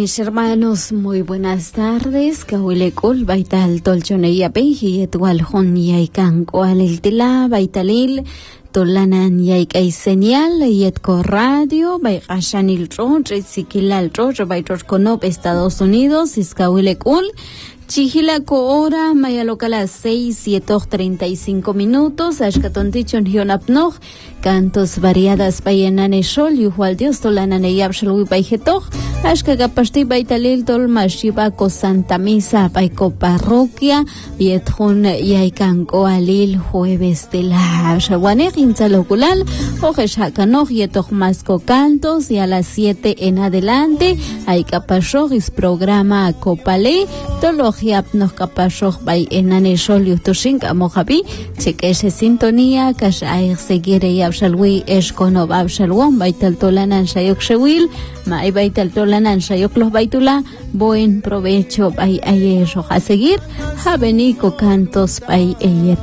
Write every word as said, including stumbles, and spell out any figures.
Mis hermanos, muy buenas tardes. Kahuilecul, baital tolchoneya peji, etual hon yaikan kualil tila, baitalil, tolanan yaikay señal, yetko radio, baikashanil tro, resikilal tro, baitor konop Estados Unidos, iskahuilecul. Chihilako hora, maya local a seis, siete, treinta y cinco minutos, ashkatontichon hionapnog, cantos variadas payenane shol, yuhual dios tolanane yabshalui paijetog, ashkagapashti baitalil tol mashibako Santa Misa paiko parroquia, yetjun yaikanko alil jueves de la shawanej intzalokulal, ojeshakanoj yetog masco cantos, y a las siete en adelante, hay capashogis programa Copale, tolo Hiap nos capashog by enane shol yutushin kamojabi chequeche sintonía cash air seguire y abshalwi eshkono babshalwon baital tolanan shayok shewil mai baital tolanan shayok los baitula buen provecho by ayer a seguir Javenico cantos by